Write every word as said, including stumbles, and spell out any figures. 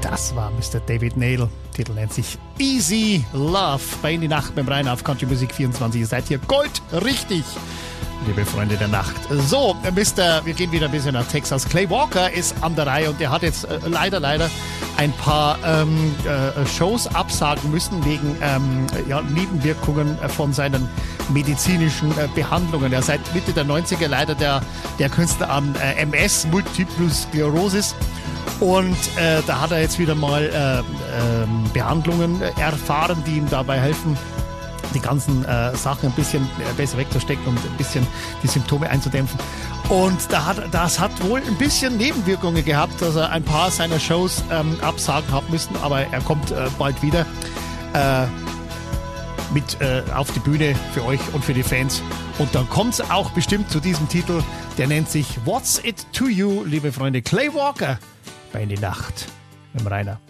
Das war Mister David Nail. Der Titel nennt sich Easy Love. Bei in die Nacht beim Rainer auf Country Music vierundzwanzig. Ihr seid hier Gold richtig, liebe Freunde der Nacht. So, Mister Wir gehen wieder ein bisschen nach Texas. Clay Walker ist an der Reihe und der hat jetzt äh, leider, leider ein paar ähm, äh, Shows absagen müssen wegen ähm, ja, Nebenwirkungen von seinen medizinischen äh, Behandlungen. Er seit Mitte der neunziger leider der, der Künstler an äh, M S, Multiple Sklerosis. Und äh, da hat er jetzt wieder mal äh, äh, Behandlungen erfahren, die ihm dabei helfen, die ganzen äh, Sachen ein bisschen äh, besser wegzustecken und ein bisschen die Symptome einzudämpfen. Und da hat, das hat wohl ein bisschen Nebenwirkungen gehabt, dass er ein paar seiner Shows ähm, absagen hat müssen, aber er kommt äh, bald wieder äh, mit äh, auf die Bühne für euch und für die Fans. Und dann kommt es auch bestimmt zu diesem Titel, der nennt sich What's It To You, liebe Freunde. Clay Walker bei In die Nacht mit dem Rainer.